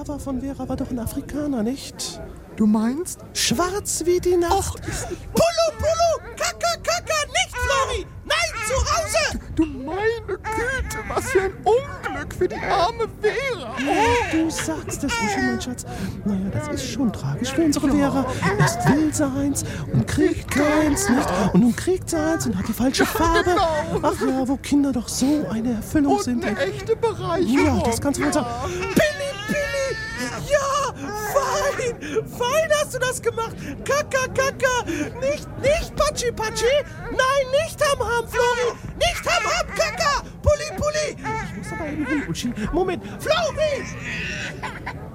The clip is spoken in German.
Lover von Vera war doch ein Afrikaner, nicht? Du meinst? Schwarz wie die Nacht. Pulu, Kaka, Kaka, nicht, Flori! Nein, zu Hause! Du meine Güte, was für ein Unglück für die arme Vera. Du sagst es, Uschi, mein Schatz. Naja, das ist schon tragisch für unsere Vera. Erst will sie eins und kriegt keins, nicht? Und nun kriegt sie eins und hat die falsche Farbe. Genau. Ach ja, wo Kinder doch so eine Erfüllung Und sind. eine echte Bereicherung. Ja, das kannst du wohl sagen. Billy! Ja, fein hast du das gemacht. Kaka, Kaka. Nicht Patschi, Patschi. Nein, nicht Ham, Flori. Nicht Ham, Kaka. Pulli. Ich muss aber eben hin, Uschi. Moment. Flori!